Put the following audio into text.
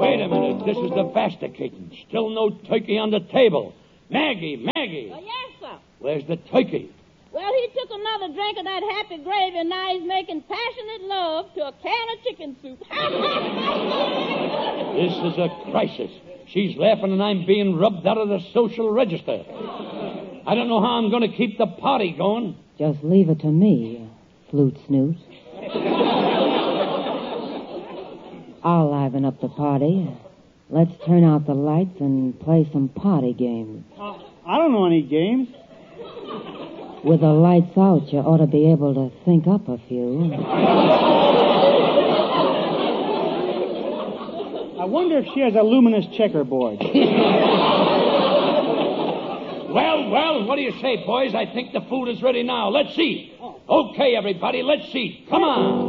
Wait a minute. This is devastating. Still no turkey on the table. Maggie. Yes, sir. Where's the turkey? Well, he took another drink of that happy gravy, and now he's making passionate love to a can of chicken soup. This is a crisis. She's laughing, and I'm being rubbed out of the social register. I don't know how I'm going to keep the party going. Just leave it to me, flute snoot. I'll liven up the party. Let's turn out the lights and play some party games. I don't know any games. With the lights out, you ought to be able to think up a few. I wonder if she has a luminous checkerboard. Well, what do you say, boys? I think the food is ready now. Let's eat. Okay, everybody, let's eat. Come on.